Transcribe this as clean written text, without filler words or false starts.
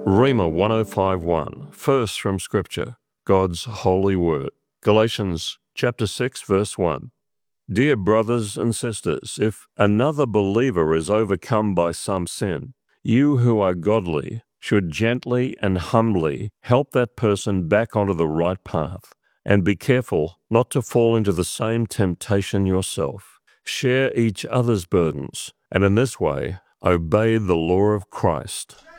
Rhema 105:1, first from Scripture, God's holy word. Galatians chapter 6, verse 1. Dear brothers and sisters, if another believer is overcome by some sin, you who are godly should gently and humbly help that person back onto the right path, and be careful not to fall into the same temptation yourself. Share each other's burdens, and in this way, obey the law of Christ.